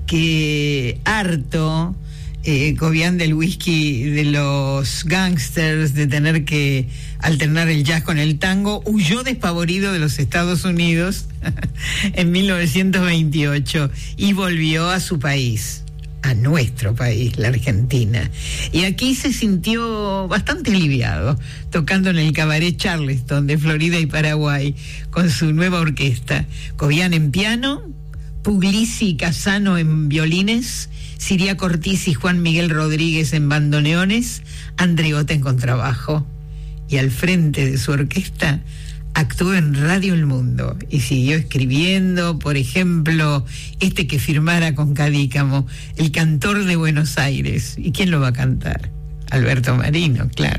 que harto Cobian del whisky de los gangsters, de tener que alternar el jazz con el tango, huyó despavorido de los Estados Unidos en 1928 y volvió a su país, a nuestro país, la Argentina. Y aquí se sintió bastante aliviado, tocando en el Cabaret Charleston de Florida y Paraguay, con su nueva orquesta. Cobian en piano, Puglisi y Casano en violines, Siria Cortiz y Juan Miguel Rodríguez en bandoneones, Andreotta en contrabajo. Y al frente de su orquesta actuó en Radio El Mundo y siguió escribiendo, por ejemplo, este que firmara con Cadícamo, El cantor de Buenos Aires. ¿Y quién lo va a cantar? Alberto Marino, claro.